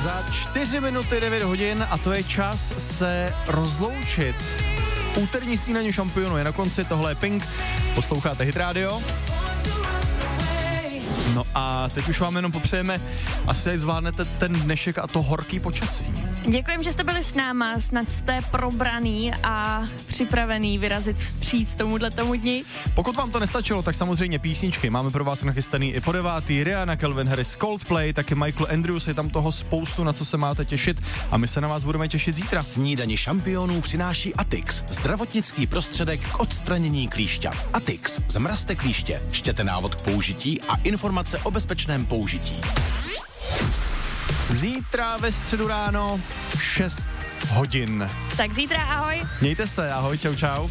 Za 4 minuty 9 hodin a to je čas se rozloučit. Úterní snídaně šampionu je na konci, tohle je Pink, posloucháte Hit Radio. No a teď už vám jenom popřejeme, asi jak zvládnete ten dnešek a to horký počasí. Děkujem, že jste byli s náma, snad jste probraný a připravený vyrazit vstříc tomu dni. Pokud vám to nestačilo, tak samozřejmě písničky. Máme pro vás nachystaný i po 9. Rihanna, Calvin Harris, Coldplay, taky Michael Andrews, je tam toho spoustu, na co se máte těšit a my se na vás budeme těšit zítra. Snídani šampionů přináší Atix, zdravotnický prostředek k odstranění klíšťat. Atix, zmrazte klíště, čtěte návod k použití a informace o bezpečném použití. Zítra ve středu ráno 6 hodin. Tak zítra ahoj. Mějte se, ahoj, čau, čau.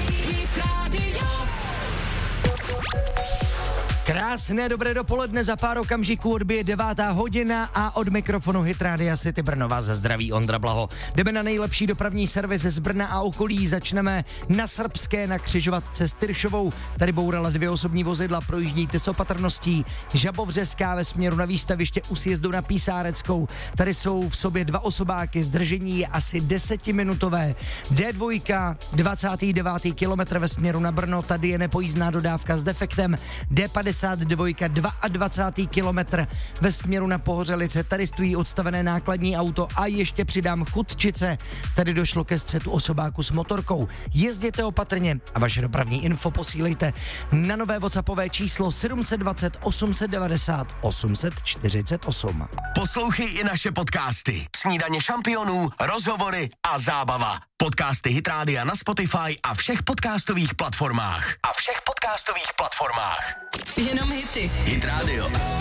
Krásné dobré dopoledne, za pár okamžiků odbije 9. hodina a od mikrofonu Hit Radia City Brno vás zdraví Ondra Blaho. Jdeme na nejlepší dopravní servis z Brna a okolí, začneme na Srbské na křižovatce s Tyršovou. Tady bourala 2 osobní vozidla, projíždíte s opatrností. Žabovřeská ve směru na výstaviště u sjezdu na Písáreckou. Tady jsou v sobě 2 osobáky, zdržení je asi 10minutové. D2, 29. kilometr ve směru na Brno, tady je nepojízdná dodávka s defektem. D52, 22. kilometr ve směru na Pohořelice, tady stojí odstavené nákladní auto a ještě přidám Chudčice, tady došlo ke střetu osobáku s motorkou. Jezděte opatrně a vaše dopravní info posílejte na nové WhatsAppové číslo 720 890 848. Poslouchej i naše podcasty. Snídaně šampionů, rozhovory a zábava. Podcasty Hit Rádia na Spotify a všech podcastových platformách. Jenom hity. Hit Radio.